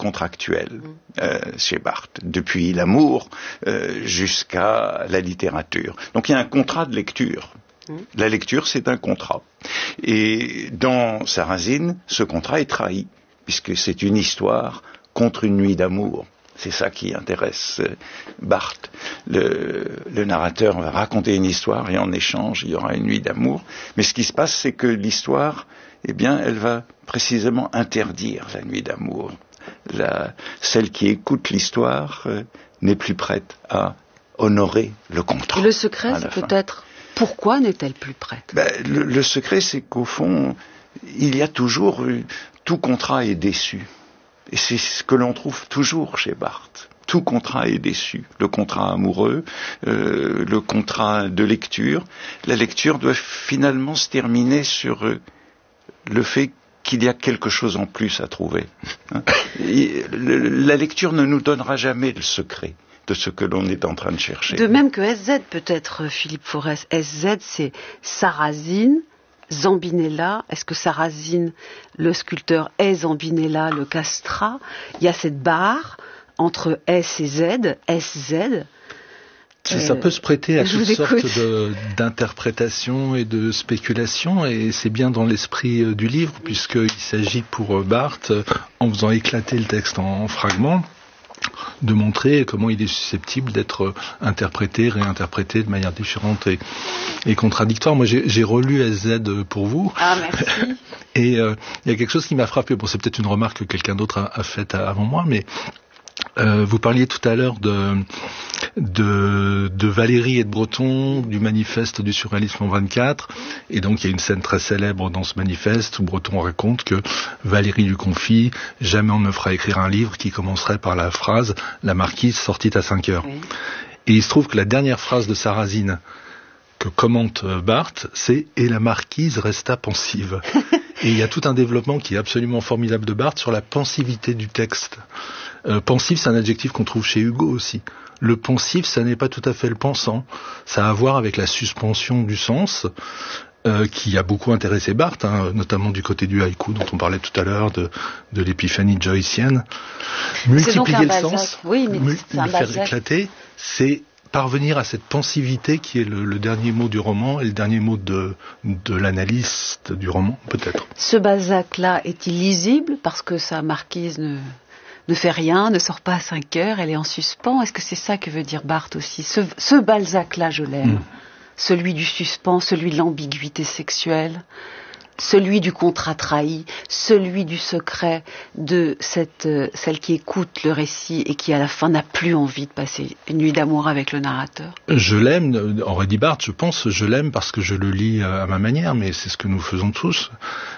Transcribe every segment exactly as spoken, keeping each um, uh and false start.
contractuel euh, chez Barthes, depuis l'amour euh, jusqu'à la littérature. Donc il y a un contrat de lecture. La lecture, c'est un contrat. Et dans Sarrasine, ce contrat est trahi, puisque c'est une histoire contre une nuit d'amour. C'est ça qui intéresse Barthes. Le, le narrateur va raconter une histoire et en échange, il y aura une nuit d'amour. Mais ce qui se passe, c'est que l'histoire, eh bien, elle va précisément interdire la nuit d'amour. La, celle qui écoute l'histoire euh, n'est plus prête à honorer le contrat. Et le secret, c'est peut-être pourquoi n'est-elle plus prête ? Ben, le, le secret, c'est qu'au fond, il y a toujours eu, tout contrat est déçu. Et c'est ce que l'on trouve toujours chez Barthes. Tout contrat est déçu. Le contrat amoureux, euh, le contrat de lecture. La lecture doit finalement se terminer sur euh, le fait qu'il y a quelque chose en plus à trouver. Hein. Et le, la lecture ne nous donnera jamais le secret de ce que l'on est en train de chercher. De même que S Z, peut-être, Philippe Forest. S Z, c'est Sarrasine, Zambinella. Est-ce que Sarrasine, le sculpteur, est Zambinella, le castrat ? Il y a cette barre entre S et Z, S Z. Ça peut se prêter à toutes sortes de, d'interprétations et de spéculations, et c'est bien dans l'esprit du livre, puisqu'il s'agit pour Barthes, en faisant éclater le texte en fragments, de montrer comment il est susceptible d'être interprété, réinterprété de manière différente et, et contradictoire. Moi, j'ai, j'ai relu S Z pour vous. Ah, merci. Et euh, il y a quelque chose qui m'a frappé. Bon, c'est peut-être une remarque que quelqu'un d'autre a, a faite avant moi, mais euh, vous parliez tout à l'heure de, de, de Valéry et de Breton, du manifeste du surréalisme en vingt-quatre. Et donc, il y a une scène très célèbre dans ce manifeste où Breton raconte que Valéry lui confie « Jamais on ne me fera écrire un livre qui commencerait par la phrase « La marquise sortit à cinq heures ». Oui. Et il se trouve que la dernière phrase de Sarrasine que commente Barthes, c'est « Et la marquise resta pensive ». Et il y a tout un développement qui est absolument formidable de Barthes sur la pensivité du texte. Euh, pensif, c'est un adjectif qu'on trouve chez Hugo aussi. Le pensif, ça n'est pas tout à fait le pensant. Ça a à voir avec la suspension du sens, euh, qui a beaucoup intéressé Barthes, hein, notamment du côté du haïku dont on parlait tout à l'heure, de, de l'épiphanie joycienne. Multiplier le sens, oui, mais mu- c'est un le faire Balzac. éclater, c'est parvenir à cette pensivité qui est le, le dernier mot du roman et le dernier mot de, de l'analyste du roman, peut-être. Ce Balzac-là est-il lisible parce que sa marquise ne, ne fait rien, ne sort pas à cinq heures, elle est en suspens ? Est-ce que c'est ça que veut dire Barthes aussi ? Ce, ce Balzac-là, je l'aime. Mm. Celui du suspens, celui de l'ambiguïté sexuelle, celui du contrat trahi, celui du secret de cette, euh, celle qui écoute le récit et qui à la fin n'a plus envie de passer une nuit d'amour avec le narrateur. Je l'aime, aurait dit Barthes, je pense, je l'aime parce que je le lis à ma manière, mais c'est ce que nous faisons tous.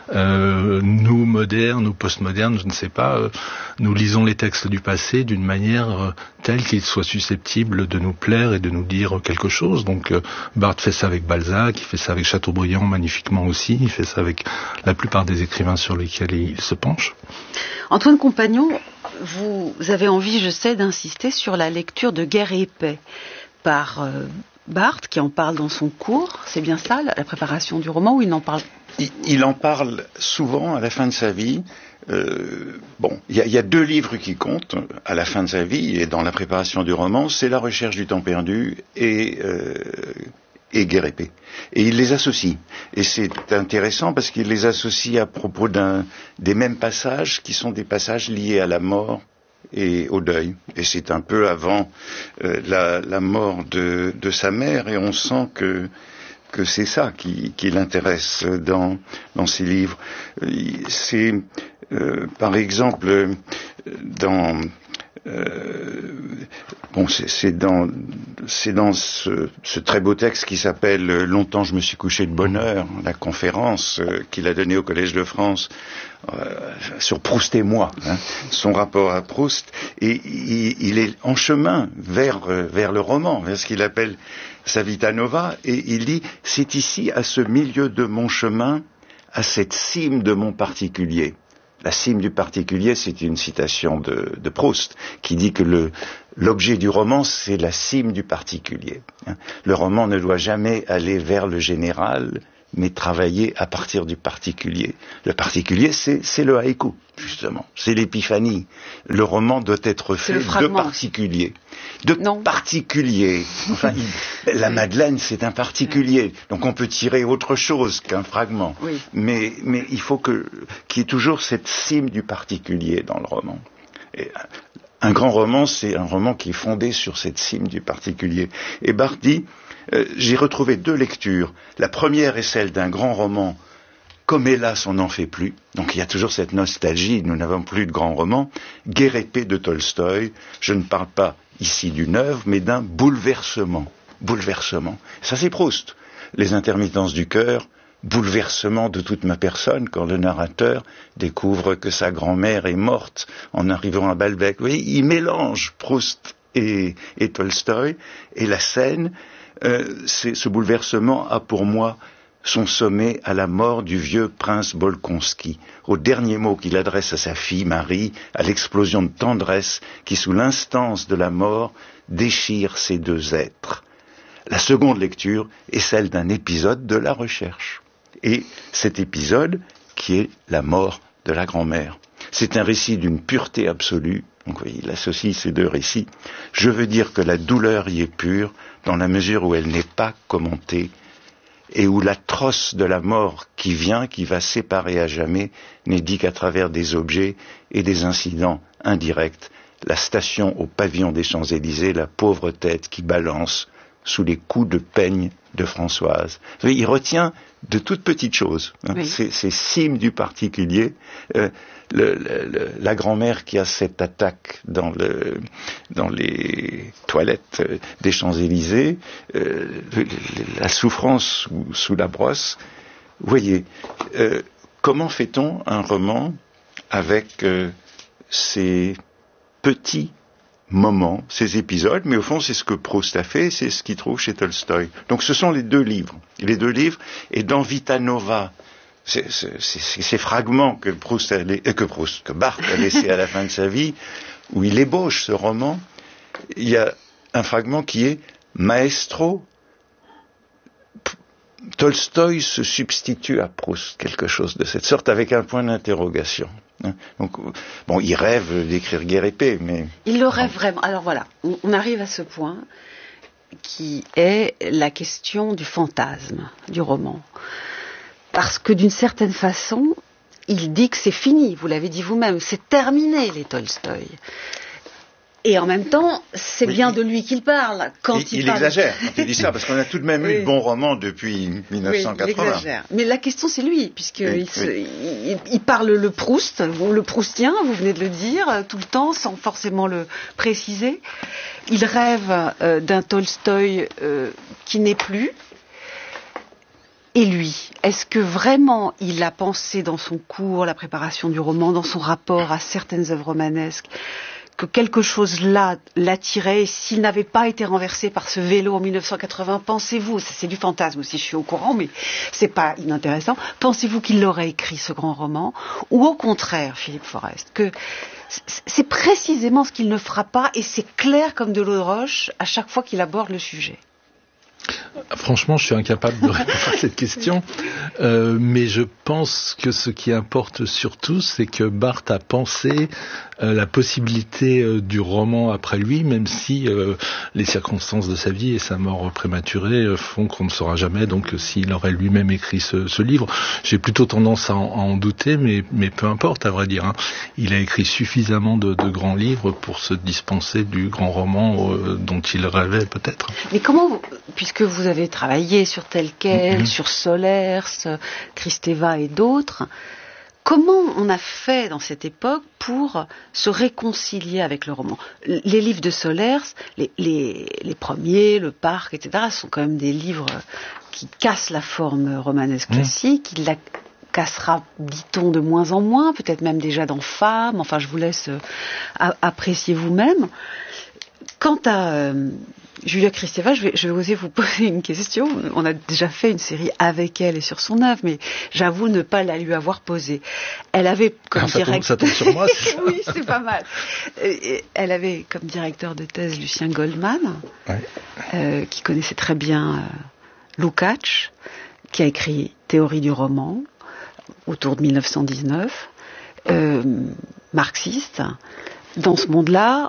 Euh, nous, modernes ou postmodernes, je ne sais pas, euh, nous lisons les textes du passé d'une manière euh, telle qu'ils soient susceptibles de nous plaire et de nous dire quelque chose. Donc euh, Barthes fait ça avec Balzac, il fait ça avec Chateaubriand magnifiquement aussi, il fait ça avec la plupart des écrivains sur lesquels il se penche. Antoine Compagnon, vous avez envie, je sais, d'insister sur la lecture de Guerre et Paix par euh, Barthes, qui en parle dans son cours. C'est bien ça, la, la préparation du roman, ou il n'en parle pas ? il, il en parle souvent à la fin de sa vie. Euh, bon, il y, y a deux livres qui comptent à la fin de sa vie et dans la préparation du roman, c'est La recherche du temps perdu et... Euh, et Guerre et Paix. Et il les associe. Et c'est intéressant parce qu'il les associe à propos d'un, des mêmes passages qui sont des passages liés à la mort et au deuil. Et c'est un peu avant euh, la, la mort de, de sa mère, et on sent que que c'est ça qui, qui l'intéresse dans, dans ses livres. C'est, euh, par exemple, dans... Euh, bon, c'est, c'est dans, c'est dans ce, ce très beau texte qui s'appelle « Longtemps je me suis couché de bonne heure », la conférence euh, qu'il a donnée au Collège de France euh, sur Proust et moi, hein, son rapport à Proust, et il, il est en chemin vers, euh, vers le roman, vers ce qu'il appelle sa vita nova, et il dit « C'est ici, à ce milieu de mon chemin, à cette cime de mon particulier ». La cime du particulier, c'est une citation de, de Proust, qui dit que le, l'objet du roman, c'est la cime du particulier. Le roman ne doit jamais aller vers le général, mais travailler à partir du particulier. Le particulier, c'est, c'est le haïku, justement. C'est l'épiphanie. Le roman doit être fait de particulier. De non. particulier. Enfin, il, la Madeleine, c'est un particulier. Donc on peut tirer autre chose qu'un fragment. Oui. Mais, mais il faut que, qu'il y ait toujours cette cime du particulier dans le roman. Et un grand roman, c'est un roman qui est fondé sur cette cime du particulier. Et Barthes dit, euh, j'ai retrouvé deux lectures. La première est celle d'un grand roman, comme hélas on n'en fait plus. Donc il y a toujours cette nostalgie, nous n'avons plus de grands romans. Guerre épée de Tolstoï, je ne parle pas ici d'une œuvre, mais d'un bouleversement. Bouleversement. Ça c'est Proust. Les intermittences du cœur, bouleversement de toute ma personne quand le narrateur découvre que sa grand-mère est morte en arrivant à Balbec. Vous voyez, il mélange Proust et, et Tolstoï, et la scène, euh, c'est, ce bouleversement a pour moi son sommet à la mort du vieux prince Bolkonski, au dernier mot qu'il adresse à sa fille Marie, à l'explosion de tendresse qui, sous l'instance de la mort, déchire ces deux êtres. La seconde lecture est celle d'un épisode de la recherche. Et cet épisode, qui est la mort de la grand-mère. C'est un récit d'une pureté absolue. Donc oui, il associe ces deux récits. Je veux dire que la douleur y est pure, dans la mesure où elle n'est pas commentée, et où l'atroce de la mort qui vient, qui va séparer à jamais, n'est dit qu'à travers des objets et des incidents indirects. La station au pavillon des Champs-Élysées, la pauvre tête qui balance sous les coups de peigne de Françoise. Il retient de toutes petites choses. Hein. Oui. C'est, c'est cime du particulier. Euh, le, le, le, la grand-mère qui a cette attaque dans, le, dans les toilettes des Champs-Élysées, euh, la souffrance sous, sous la brosse. Vous voyez, euh, comment fait-on un roman avec euh, ces petits moments, ces épisodes, mais au fond c'est ce que Proust a fait, c'est ce qu'il trouve chez Tolstoï. Donc ce sont les deux livres, les deux livres, et dans Vita Nova, c'est, c'est, c'est, ces fragments que Proust, a, euh, que Proust, que Barthes a laissés à la fin de sa vie, où il ébauche ce roman, il y a un fragment qui est Maestro. Tolstoï se substitue à Proust, quelque chose de cette sorte, avec un point d'interrogation. Donc, bon, il rêve d'écrire Guerre épée, mais... Il le rêve vraiment. Alors voilà, on, on arrive à ce point qui est la question du fantasme du roman. Parce que d'une certaine façon, il dit que c'est fini, vous l'avez dit vous-même, c'est terminé les Tolstoï. Et en même temps, c'est oui, bien il, de lui qu'il parle. Quand il, il, il parle... exagère quand il dit ça, parce qu'on a tout de même oui. eu de bons romans depuis dix-neuf cent quatre-vingts. Oui, il exagère. Mais la question, c'est lui, puisqu'il oui, oui. il, il parle le Proust, le proustien, vous venez de le dire, tout le temps, sans forcément le préciser. Il rêve euh, d'un Tolstoï euh, qui n'est plus. Et lui, est-ce que vraiment il a pensé dans son cours, la préparation du roman, dans son rapport à certaines œuvres romanesques, que quelque chose là l'attirait, et s'il n'avait pas été renversé par ce vélo en dix-neuf cent quatre-vingts, pensez-vous, ça c'est du fantasme aussi, je suis au courant, mais c'est pas inintéressant, pensez-vous qu'il aurait écrit ce grand roman, ou au contraire, Philippe Forest, que c'est précisément ce qu'il ne fera pas, et c'est clair comme de l'eau de roche à chaque fois qu'il aborde le sujet? Franchement, je suis incapable de répondre à cette question, euh, mais je pense que ce qui importe surtout, c'est que Barthes a pensé euh, la possibilité euh, du roman après lui, même si euh, les circonstances de sa vie et sa mort prématurée euh, font qu'on ne saura jamais, donc euh, s'il aurait lui-même écrit ce, ce livre. J'ai plutôt tendance à en, à en douter, mais, mais peu importe, à vrai dire. Hein. Il a écrit suffisamment de, de grands livres pour se dispenser du grand roman euh, dont il rêvait peut-être. Mais comment, vous, puisque vous avez travaillé sur Tel quel, mm-hmm. sur Solers, Kristeva et d'autres, comment on a fait dans cette époque pour se réconcilier avec le roman? Les livres de Solers, les, les, les premiers, Le Parc, et cetera, sont quand même des livres qui cassent la forme romanesque mmh. classique. Il la cassera, dit-on, de moins en moins, peut-être même déjà dans Femmes. Enfin, je vous laisse euh, apprécier vous-même. Quant à euh, Julia Kristeva, je vais, je vais oser vous poser une question. On a déjà fait une série avec elle et sur son œuvre, mais j'avoue ne pas la lui avoir posée. Elle avait comme ah, directeur... Ça tombe sur moi, c'est ça. Oui, c'est pas mal. Elle avait comme directeur de thèse Lucien Goldman, ouais. euh, qui connaissait très bien euh, Lukács, qui a écrit Théorie du roman, autour de mille neuf cent dix-neuf, euh, marxiste. Dans ce monde-là,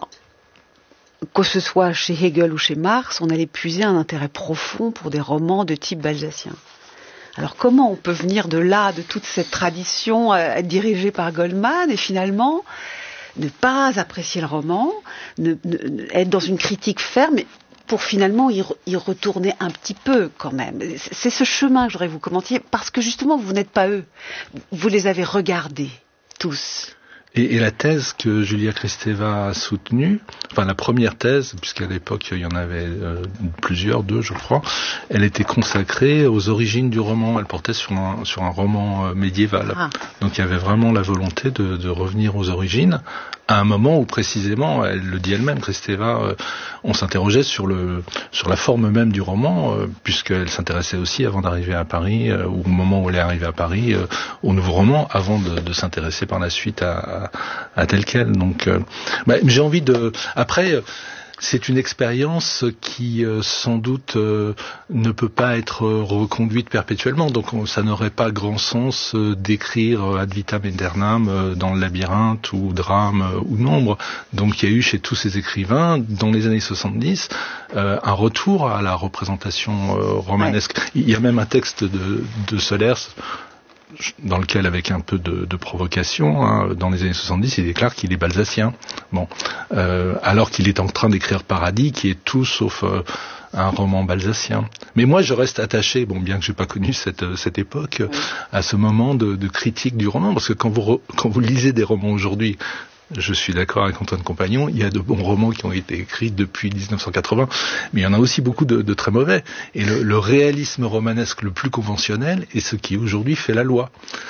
que ce soit chez Hegel ou chez Marx, on allait puiser un intérêt profond pour des romans de type balzacien. Alors comment on peut venir de là, de toute cette tradition euh, dirigée par Goldman, et finalement ne pas apprécier le roman, ne, ne, être dans une critique ferme, pour finalement y, re, y retourner un petit peu quand même. C'est ce chemin que j'aurais vous commentiez, parce que justement vous n'êtes pas eux, vous les avez regardés tous. Et, et la thèse que Julia Kristeva a soutenue, enfin la première thèse, puisqu'à l'époque il y en avait euh, plusieurs, deux je crois, elle était consacrée aux origines du roman. Elle portait sur un, sur un roman euh, médiéval. Ah. Donc il y avait vraiment la volonté de, de revenir aux origines, à un moment où précisément, elle le dit elle-même, Kristeva, euh, on s'interrogeait sur le sur la forme même du roman, euh, puisqu'elle s'intéressait aussi avant d'arriver à Paris, euh, ou au moment où elle est arrivée à Paris, euh, au nouveau roman, avant de, de s'intéresser par la suite à, à, à tel quel. Donc, euh, bah, j'ai envie de... Après... Euh, c'est une expérience qui, euh, sans doute, euh, ne peut pas être euh, reconduite perpétuellement. Donc, on, ça n'aurait pas grand sens euh, d'écrire euh, ad vitam aeternam euh, dans le labyrinthe ou drame euh, ou nombre. Donc, il y a eu chez tous ces écrivains, dans les années soixante-dix, euh, un retour à la représentation euh, romanesque. Ouais. Il y a même un texte de, de Solers, dans lequel, avec un peu de, de provocation, hein, dans les années soixante-dix, il déclare qu'il est balzacien. Bon, euh, alors qu'il est en train d'écrire Paradis, qui est tout sauf euh, un roman balzacien. Mais moi, je reste attaché, bon, bien que j'ai pas connu cette cette époque, oui. à ce moment de, de critique du roman, parce que quand vous re, quand vous lisez des romans aujourd'hui, je suis d'accord avec Antoine Compagnon, il y a de bons romans qui ont été écrits depuis dix-neuf cent quatre-vingts, mais il y en a aussi beaucoup de, de très mauvais. Et le, le réalisme romanesque le plus conventionnel est ce qui aujourd'hui fait la loi.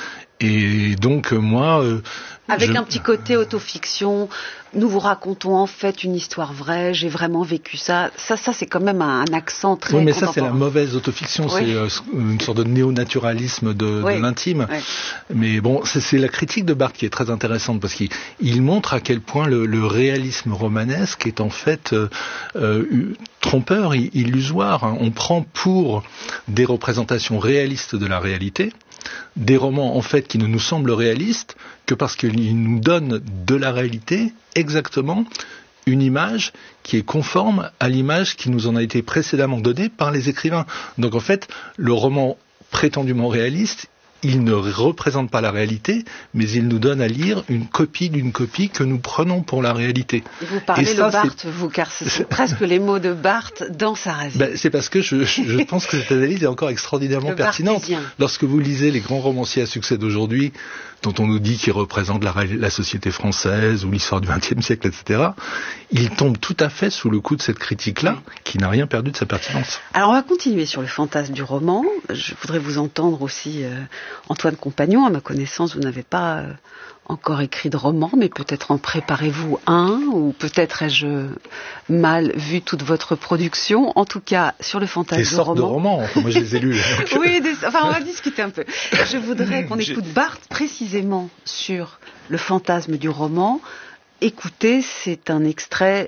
Et donc moi... Euh, Avec je... un petit côté autofiction, nous vous racontons en fait une histoire vraie, j'ai vraiment vécu ça. Ça, ça c'est quand même un, un accent très... Oui, mais ça c'est la mauvaise autofiction, oui. C'est euh, une sorte de néo-naturalisme de, oui. de l'intime. Oui. Mais bon, c'est, c'est la critique de Barthes qui est très intéressante, parce qu'il il montre à quel point le, le réalisme romanesque est en fait euh, euh, trompeur, illusoire. Hein. On prend pour des représentations réalistes de la réalité des romans en fait qui ne nous semblent réalistes que parce qu'ils nous donnent de la réalité exactement une image qui est conforme à l'image qui nous en a été précédemment donnée par les écrivains. Donc en fait, le roman prétendument réaliste, il ne représente pas la réalité, mais il nous donne à lire une copie d'une copie que nous prenons pour la réalité. Et vous parlez Et ça, de Barthes, c'est... vous, car c'est, c'est presque les mots de Barthes dans Sarrazin. Ben, c'est parce que je, je pense que cette analyse est encore extraordinairement Le pertinente. Barthésien. Lorsque vous lisez les grands romanciers à succès d'aujourd'hui, dont on nous dit qu'ils représentent la, la société française ou l'histoire du vingtième siècle, et cetera, ils tombent tout à fait sous le coup de cette critique-là, qui n'a rien perdu de sa pertinence. Alors on va continuer sur le fantasme du roman. Je voudrais vous entendre aussi, euh, Antoine Compagnon. À ma connaissance, vous n'avez pas euh, encore écrit de roman, mais peut-être en préparez-vous un, ou peut-être ai-je mal vu toute votre production. En tout cas, sur le fantasme du roman... Des sortes de romans, enfin, moi je les ai lus. Donc... oui, des... enfin on va discuter un peu. Je voudrais qu'on écoute Barthes précisément sur le fantasme du roman. Écoutez, c'est un extrait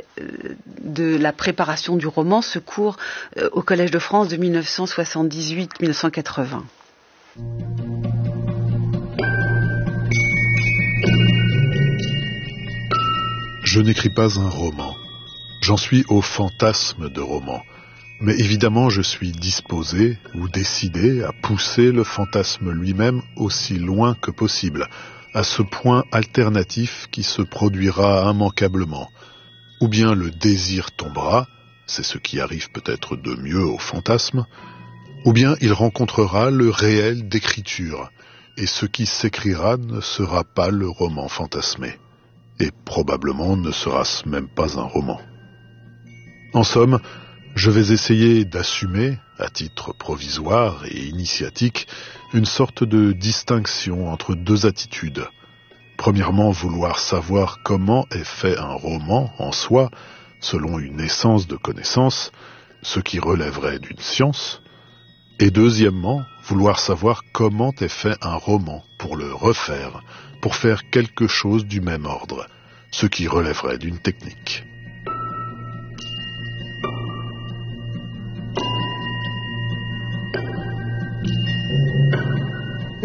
de la préparation du roman, ce cours au Collège de France de dix-neuf cent soixante-dix-huit à dix-neuf cent quatre-vingts. Je n'écris pas un roman. J'en suis au fantasme de roman. Mais évidemment, je suis disposé ou décidé à pousser le fantasme lui-même aussi loin que possible, à ce point alternatif qui se produira immanquablement. Ou bien le désir tombera, c'est ce qui arrive peut-être de mieux au fantasme, ou bien il rencontrera le réel d'écriture, et ce qui s'écrira ne sera pas le roman fantasmé, et probablement ne sera-ce même pas un roman. En somme, je vais essayer d'assumer, à titre provisoire et initiatique, une sorte de distinction entre deux attitudes. Premièrement, vouloir savoir comment est fait un roman en soi, selon une essence de connaissance, ce qui relèverait d'une science. Et deuxièmement, vouloir savoir comment est fait un roman pour le refaire, pour faire quelque chose du même ordre, ce qui relèverait d'une technique.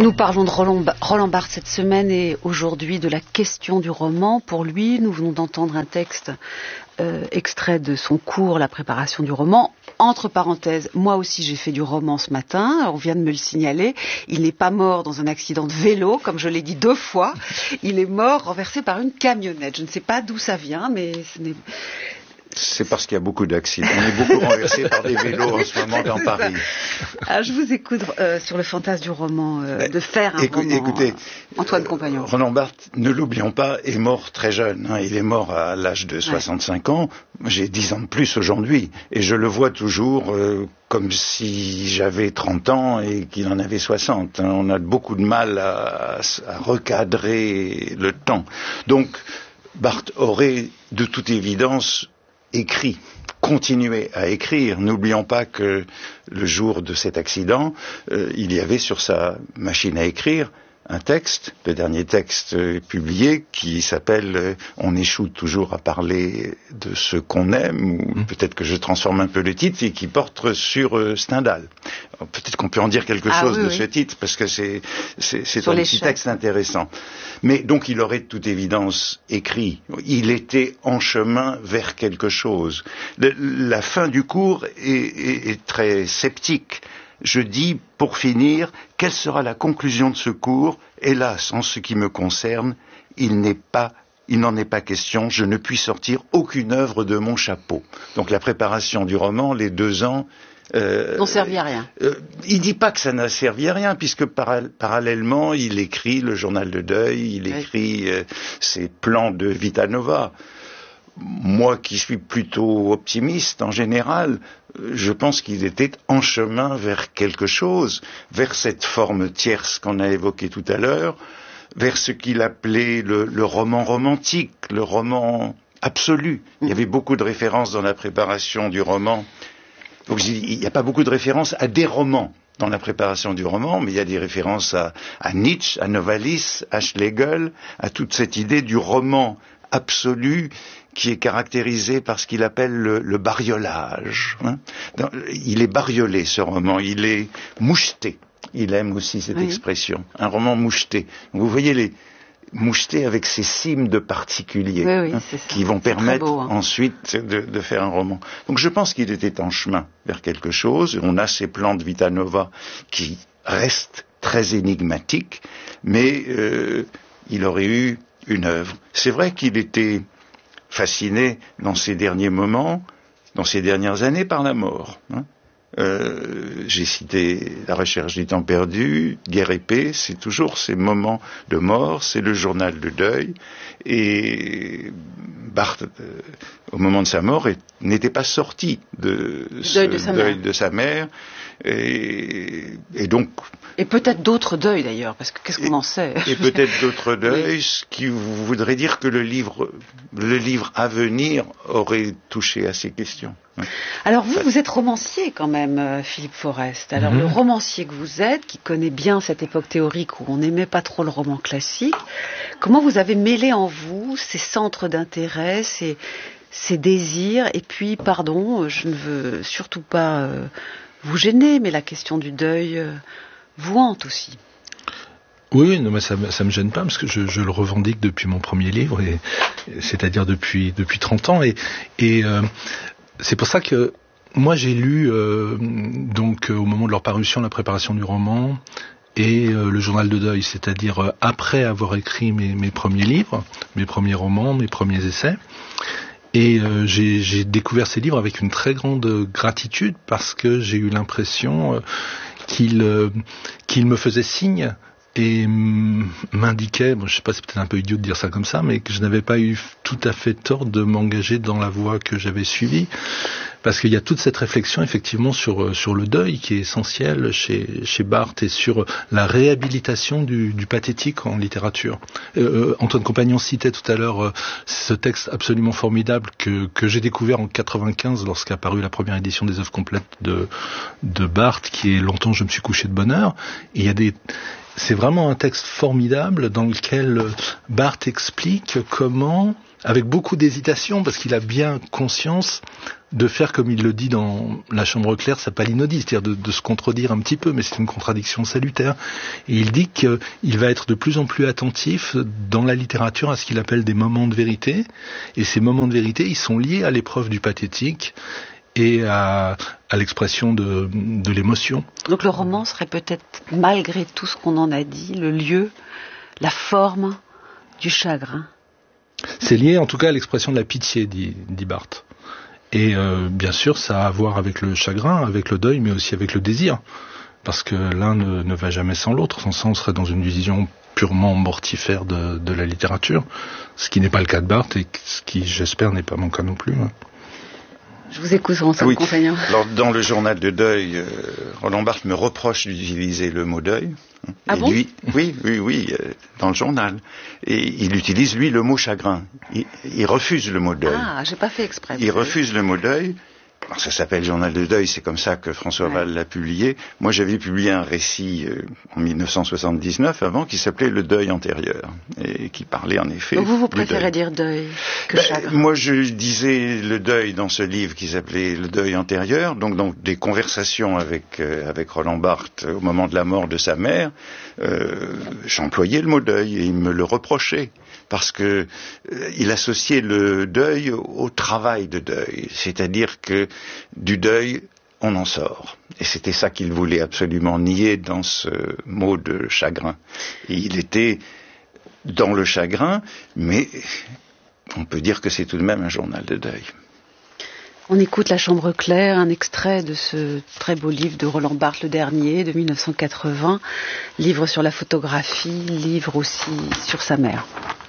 Nous parlons de Roland, Roland Barthes cette semaine et aujourd'hui de la question du roman. Pour lui, nous venons d'entendre un texte euh, extrait de son cours, La préparation du roman. Entre parenthèses, moi aussi j'ai fait du roman ce matin, on vient de me le signaler. Il n'est pas mort dans un accident de vélo, comme je l'ai dit deux fois. Il est mort renversé par une camionnette. Je ne sais pas d'où ça vient, mais ce n'est... C'est parce qu'il y a beaucoup d'accidents. On est beaucoup renversés par des vélos en ce moment dans Paris. Alors, je vous écoute euh, sur le fantasme du roman, euh, de faire un Écou- roman. Écoutez, Antoine Compagnon. Roland Barthes, ne l'oublions pas, est mort très jeune. Hein. Il est mort à l'âge de soixante-cinq ouais. ans. J'ai dix ans de plus aujourd'hui. Et je le vois toujours euh, comme si j'avais trente ans et qu'il en avait soixante. Hein. On a beaucoup de mal à, à recadrer le temps. Donc, Barthes aurait de toute évidence écrit, continuer à écrire. N'oublions pas que le jour de cet accident, euh, il y avait sur sa machine à écrire un texte, le dernier texte euh, publié, qui s'appelle euh, « On échoue toujours à parler de ce qu'on aime », ou mmh. peut-être que je transforme un peu le titre, et qui porte sur euh, Stendhal. Peut-être qu'on peut en dire quelque ah, chose oui, de oui. ce titre, parce que c'est, c'est, c'est un petit texte intéressant. Mais donc il aurait de toute évidence écrit. Il était en chemin vers quelque chose. Le, la fin du cours est, est, est très sceptique. Je dis, pour finir, quelle sera la conclusion de ce cours ? Hélas, en ce qui me concerne, il n'est pas, il n'en est pas question, je ne puis sortir aucune œuvre de mon chapeau. Donc la préparation du roman, les deux ans... Euh, n'ont servi à rien. Euh, il dit pas que ça n'a servi à rien, puisque para- parallèlement, il écrit le journal de deuil, il écrit euh, ses plans de Vita Nova. Moi qui suis plutôt optimiste en général, je pense qu'il était en chemin vers quelque chose, vers cette forme tierce qu'on a évoquée tout à l'heure, vers ce qu'il appelait le, le roman romantique, le roman absolu. Il y avait beaucoup de références dans la préparation du roman. Donc il n'y a pas beaucoup de références à des romans dans la préparation du roman, mais il y a des références à, à Nietzsche, à Novalis, à Schlegel, à toute cette idée du roman absolu qui est caractérisé par ce qu'il appelle le, le bariolage. Hein. Dans, il est bariolé, ce roman, il est moucheté. Il aime aussi cette oui. expression, un roman moucheté. Donc, vous voyez les moucheté avec ces cimes de particuliers oui, oui, hein, qui vont permettre beau, hein. ensuite de, de faire un roman. Donc je pense qu'il était en chemin vers quelque chose. On a ces plans de Vita Nova qui restent très énigmatiques, mais euh, il aurait eu une œuvre. C'est vrai qu'il était fasciné dans ses derniers moments, dans ses dernières années, par la mort. Hein. Euh, j'ai cité La recherche du temps perdu, Guerre et paix, c'est toujours ces moments de mort, c'est le journal de deuil, et Barthes, euh, au moment de sa mort, est, n'était pas sorti de ce deuil de sa deuil mère, de sa mère et, et donc... Et peut-être d'autres deuils d'ailleurs, parce que qu'est-ce qu'on et, en sait ? Et peut-être d'autres deuils, oui. Ce qui voudrait dire que le livre, le livre à venir aurait touché à ces questions. Alors vous, vous êtes romancier quand même, Philippe Forest. Alors mmh. le romancier que vous êtes, qui connaît bien cette époque théorique où on n'aimait pas trop le roman classique, comment vous avez mêlé en vous ces centres d'intérêt, ces, ces désirs, et puis, pardon, je ne veux surtout pas euh, vous gêner, mais la question du deuil euh, vous hante aussi. Oui, non, mais ça, ça me gêne pas parce que je, je le revendique depuis mon premier livre, et, c'est-à-dire depuis depuis trente ans, et, et euh, c'est pour ça que moi j'ai lu euh, donc euh, au moment de leur parution la préparation du roman et euh, le journal de deuil, c'est-à-dire euh, après avoir écrit mes, mes premiers livres, mes premiers romans, mes premiers essais. Et euh, j'ai, j'ai découvert ces livres avec une très grande gratitude parce que j'ai eu l'impression euh, qu'ils euh, qu'ils me faisaient signe et m'indiquait, bon, je sais pas, c'est peut-être un peu idiot de dire ça comme ça, mais que je n'avais pas eu tout à fait tort de m'engager dans la voie que j'avais suivie, parce qu'il y a toute cette réflexion effectivement sur sur le deuil qui est essentielle chez chez Barthes et sur la réhabilitation du, du pathétique en littérature. Euh, Antoine Compagnon citait tout à l'heure euh, ce texte absolument formidable que que j'ai découvert en quatre-vingt-quinze lorsqu'a paru la première édition des œuvres complètes de de Barthes, qui est Longtemps je me suis couché de bonne heure. Et il y a des C'est vraiment un texte formidable dans lequel Barthes explique comment avec beaucoup d'hésitation, parce qu'il a bien conscience de faire, comme il le dit dans La Chambre claire, sa palinodie, c'est-à-dire de, de se contredire un petit peu, mais c'est une contradiction salutaire. Et il dit qu'il va être de plus en plus attentif dans la littérature à ce qu'il appelle des moments de vérité, et ces moments de vérité, ils sont liés à l'épreuve du pathétique et à, à l'expression de, de l'émotion. Donc le roman serait peut-être, malgré tout ce qu'on en a dit, le lieu, la forme du chagrin. C'est lié en tout cas à l'expression de la pitié, dit, dit Barthes. Et euh, bien sûr, ça a à voir avec le chagrin, avec le deuil, mais aussi avec le désir. Parce que l'un ne, ne va jamais sans l'autre. Sans ça, on serait dans une vision purement mortifère de, de la littérature. Ce qui n'est pas le cas de Barthes et ce qui, j'espère, n'est pas mon cas non plus. Hein. Je vous écoute, François oui. Compagnon. Alors, dans le journal de deuil, euh, Roland Barthes me reproche d'utiliser le mot deuil. Ah et bon lui, oui, oui, oui, euh, dans le journal. Et il utilise, lui, le mot chagrin. Il, il refuse le mot deuil. Ah, j'ai pas fait exprès. Il refuse le mot deuil. Alors, ça s'appelle Journal de deuil, c'est comme ça que François ouais. Val l'a publié. Moi, j'avais publié un récit euh, en dix-neuf cent soixante-dix-neuf, avant, qui s'appelait Le deuil antérieur, et qui parlait en effet... Donc vous, vous préférez deuil. dire deuil que ben, chagrin? Moi, je disais le deuil dans ce livre qui s'appelait Le deuil antérieur, donc, donc des conversations avec, euh, avec Roland Barthes au moment de la mort de sa mère. Euh, j'employais le mot deuil, et il me le reprochait. Parce que euh, il associait le deuil au, au travail de deuil, c'est-à-dire que du deuil, on en sort. Et c'était ça qu'il voulait absolument nier dans ce mot de chagrin. Et il était dans le chagrin, mais on peut dire que c'est tout de même un journal de deuil. On écoute La Chambre claire, un extrait de ce très beau livre de Roland Barthes, le dernier, de dix-neuf cent quatre-vingts, livre sur la photographie, livre aussi sur sa mère.